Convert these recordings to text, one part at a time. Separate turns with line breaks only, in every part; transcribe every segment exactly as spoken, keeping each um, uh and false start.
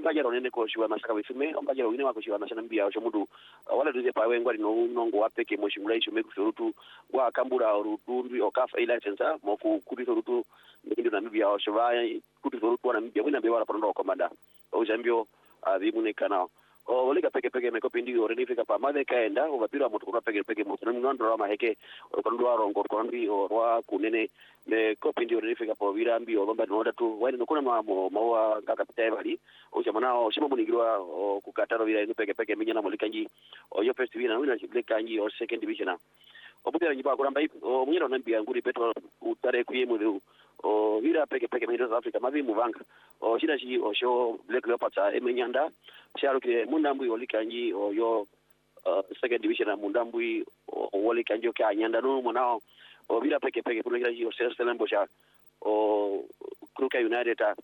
ombajaro nene ko shiwa masaka bisume ombajaro wine wako shiwa masana mbia cho mundu wala duze pawe ngwali no nongo wapeke mo shimula isho meku rutu wa kambura rutu ndi okafa ila sensa mo ku kuti rutu ndi na mbia o shivaya kuti rutu na mbia wina mbia wala pondo komanda o jambio abimune kana o oleka peke peke me kopindi ore ni fika pa made kaenda o bapira moto kwa peke peke moto ni ndo rama heke o kondo arongo kondi o wa kunene me kopindi ore ni fika pa virambi o lomba no datu wani no kuna mo mawa kaka pitebali o jamana o shimo munigirwa o kukataro vira ni peke peke minyana molikanji o yo first vina wina chiblekanji o second division o butera nyiba kuramba o munyero nambia nguri petro utare kuyemu o vira peke peke me South Africa mavi muvanga o shida shi o show black leopards a emenyanda sharuke mundambui olikanji o yo uh, second division na mundambui o olikanji o ka nyanda no monao o vira peke peke kuno kila shi o Selembo sha o Kruka United a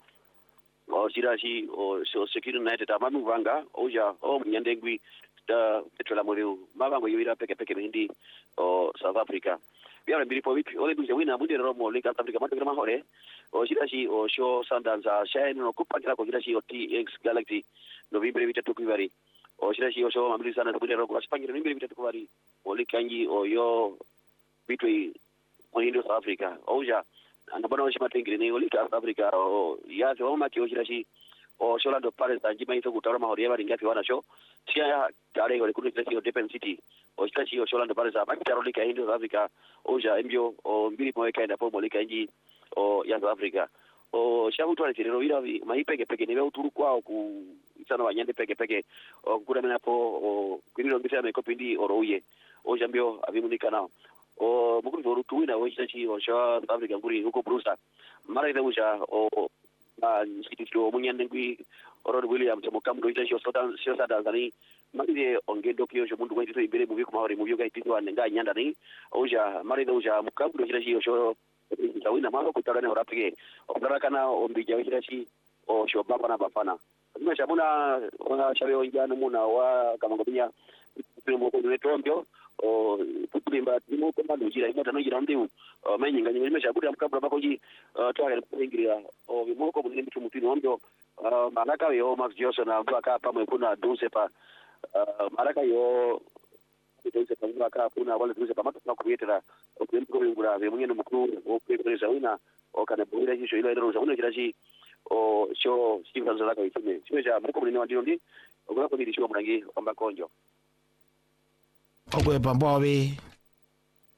o shida shi o so Security United a mavi muvanga o ja o nyandengui da petrola moriu mavango yo vira peke peke hindi o South Africa biara mbili po vipi ole duze wina munde romo lika Africa mato kama hore o shirashi o show Sundowns a shine no kupanga ko shirashi o T X Galaxy no vibre vitatu kuvari o shirashi o show mamili sana munde romo asipangire vibre vitatu kuvari o likanji o yo bitwi mo Indo South Africa o ja anabana o shimatengire ni o lika South Africa o ya zo ma ki o shirashi o Orlando Pirates anjima ito kutara mahori ya ringafi wana show tia tare ole kuni kesi o Depend City o shirashi o Orlando Pirates abaki taro lika Indo South Africa oja mbio o mbili mweka enda po molika nji o ya South Africa o shabutu ale tirero ira maipeke peke niwe uturu kwao ku sana wanyande peke peke o kura mena po o kwiriro mbisa me kopindi oroye oja mbio abimunika nao o mukuru zoru tuina o chichi o South Africa nguri huko Brusa mara ile uja o a instituto munyande ngui Rod Williams mukamdo chichi o South South Tanzania mali ongendo kiyo jo mundu ngiti ibere mubi kuma ori mubi ga tito anenga nyanda ni oja mari doja mukamdo chichi o sho tawina malo kutara ne orapige obarakana ombi jawi chichi o sho baba na bafana kuma shabuna ona shabe onjana muna wa kama ngobinya primo ko neto mbio o tulimba dimo ko mando jira imota no jira ndiu menyinga nyinga shabuda mkabra bakoji twale ingiria o bimoko bunini mtu mutino mbio malaka yo Max Johnson na mpaka pamwe kuna dose pa maraka yo itoze pangwa ka kuna wale tuze pamato na kubietera okwemko ngura ve munyene mukuru okwemeza wina okana bwira hisho ilo ilo roza unakira shi o sho Steve Zalaka itime simeja muko munene wandiro ndi okona ko birisho murangi omba konjo
ogwe bambobe